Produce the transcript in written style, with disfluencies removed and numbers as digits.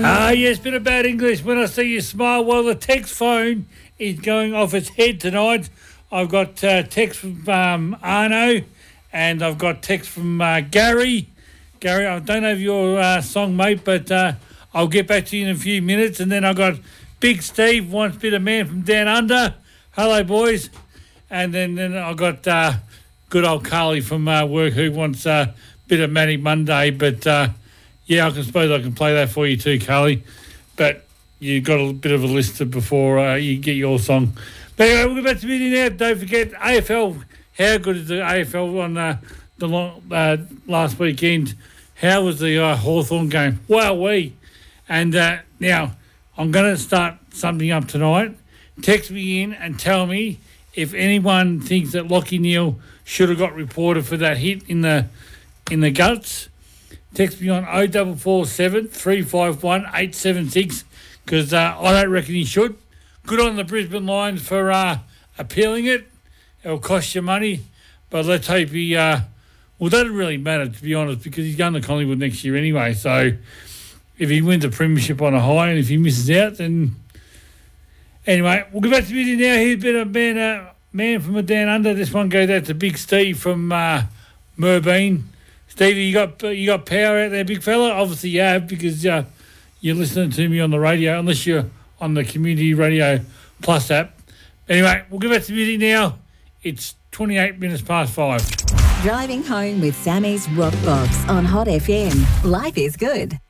Yes, bit of bad English. When I see you smile, well, the text phone is going off its head tonight. I've got text from Arno, and I've got text from Gary. Gary, I don't have your song, mate, but I'll get back to you in a few minutes. And then I've got Big Steve, wants a bit of Man from Down Under. Hello, boys. And then I've got good old Carly from work who wants a bit of Manic Monday, but... yeah, I suppose I can play that for you too, Carly. But you've got a bit of a list before you get your song. But anyway, we'll get back to meeting now. Don't forget, AFL. How good is the AFL on the last weekend? How was the Hawthorn game? Wowee. And now, I'm going to start something up tonight. Text me in and tell me if anyone thinks that Lachie Neale should have got reported for that hit in the guts. Text me on 0447 351 876 because I don't reckon he should. Good on the Brisbane Lions for appealing it. It'll cost you money, but let's hope he... well, that doesn't really matter, to be honest, because he's going to Collingwood next year anyway. So if he wins the premiership on a high and if he misses out, then... Anyway, we'll get back to music now. Here's been a man from a Down Under. This one goes out to Big Steve from Merbeen. Stevie, you got power out there, big fella? Obviously you have because you're listening to me on the radio, unless you're on the Community Radio Plus app. Anyway, we'll get back to music now. It's 28 minutes past 5. Driving home with Sammy's Rock Box on Hot FM. Life is good.